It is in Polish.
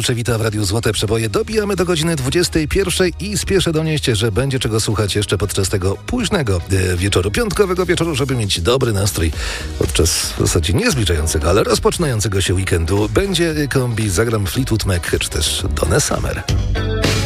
Dolce Vita w Radiu Złote Przeboje. Dobijamy do godziny 21 i spieszę donieść, że będzie czego słuchać jeszcze podczas tego późnego wieczoru, piątkowego wieczoru, żeby mieć dobry nastrój podczas w zasadzie nie zbliżającego, ale rozpoczynającego się weekendu. Będzie kombi, zagram Fleetwood Mac czy też Donna Summer.